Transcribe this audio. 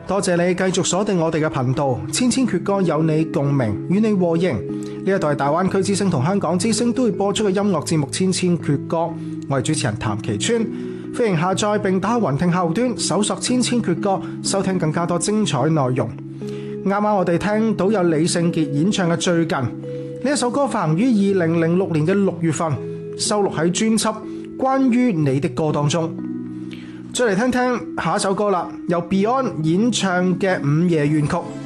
多謝你繼續鎖定我哋嘅頻道，千千闕歌有你共鳴，與你和應。呢一度係大灣區之聲同香港之聲都會播出嘅音樂節目《千千闕歌》，我係主持人譚其川。歡迎下載並打開雲聽後端搜索《千千闕歌》，收聽更加多精彩內容。啱啱我哋聽到有李聖傑演唱嘅《最近》，呢一首歌發行於2006年嘅6月份，收錄喺專輯《關於你的歌》當中。再嚟聽聽下一首歌啦，由 Beyond 演唱嘅《午夜怨曲》。